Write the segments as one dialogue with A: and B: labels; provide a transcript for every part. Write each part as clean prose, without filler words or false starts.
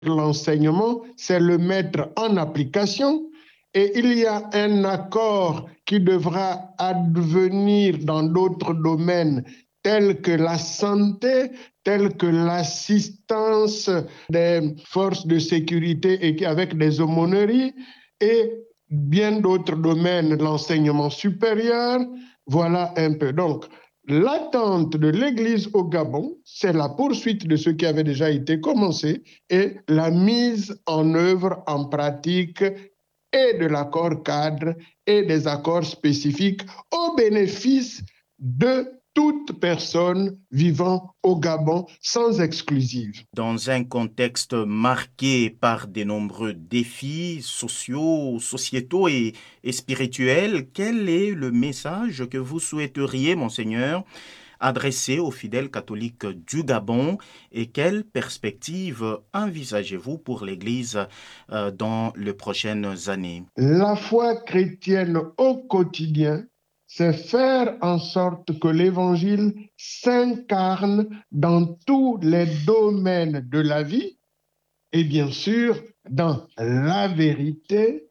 A: l'enseignement, c'est le mettre en application. Et il y a un accord qui devra advenir dans d'autres domaines tels que la santé, tels que l'assistance des forces de sécurité et avec des aumôneries et bien d'autres domaines, l'enseignement supérieur. Voilà un peu. Donc, l'attente de l'Église au Gabon, c'est la poursuite de ce qui avait déjà été commencé et la mise en œuvre en pratique et de l'accord cadre et des accords spécifiques au bénéfice de toute personne vivant au Gabon sans exclusive.
B: Dans un contexte marqué par de nombreux défis sociaux, sociétaux et spirituels, quel est le message que vous souhaiteriez, monseigneur, adresser aux fidèles catholiques du Gabon et quelles perspectives envisagez-vous pour l'Église dans les prochaines années?
A: La foi chrétienne au quotidien, c'est faire en sorte que l'Évangile s'incarne dans tous les domaines de la vie et bien sûr dans la vérité,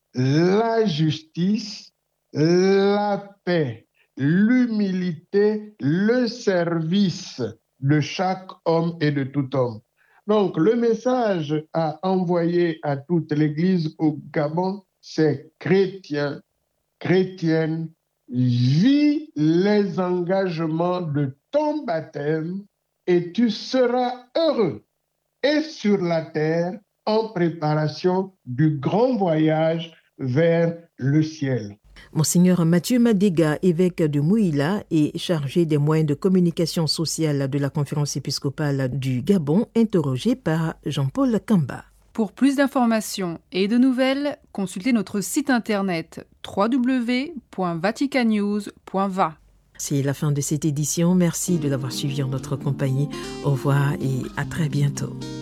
A: la justice, la paix, l'humilité, le service de chaque homme et de tout homme. Donc, le message à envoyer à toute l'Église au Gabon, c'est chrétien, chrétienne, vis les engagements de ton baptême et tu seras heureux et sur la terre en préparation du grand voyage vers le ciel.
C: Monseigneur Mathieu Madega, évêque de Mouila et chargé des moyens de communication sociale de la Conférence épiscopale du Gabon, interrogé par Jean-Paul Kamba.
D: Pour plus d'informations et de nouvelles, consultez notre site internet www.vaticannews.va.
C: C'est la fin de cette édition. Merci de l'avoir suivi en notre compagnie. Au revoir et à très bientôt.